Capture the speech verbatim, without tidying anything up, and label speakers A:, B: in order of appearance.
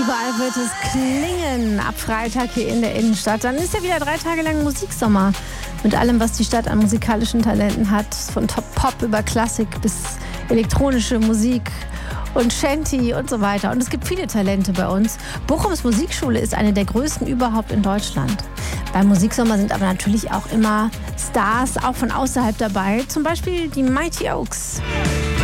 A: Überall wird es klingen ab Freitag hier in der Innenstadt. Dann ist ja wieder drei Tage lang Musiksommer. Mit allem, was die Stadt an musikalischen Talenten hat. Von Top-Pop über Klassik bis elektronische Musik und Shanty und so weiter. Und es gibt viele Talente bei uns. Bochums Musikschule ist eine der größten überhaupt in Deutschland. Beim Musiksommer sind aber natürlich auch immer Stars, auch von außerhalb dabei. Zum Beispiel die Mighty Oaks.